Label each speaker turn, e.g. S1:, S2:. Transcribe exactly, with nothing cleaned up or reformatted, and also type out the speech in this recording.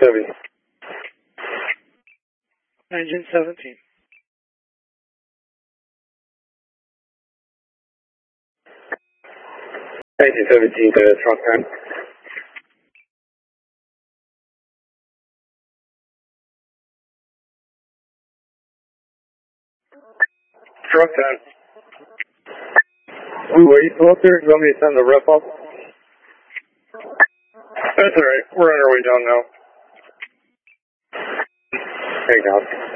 S1: seventeen.
S2: Engine seventeen.
S1: Engine seventeen to truck time. Truck time. Ooh, are you still up there? Do you want me to send the rep up? That's alright. We're on our way down now. Hang on.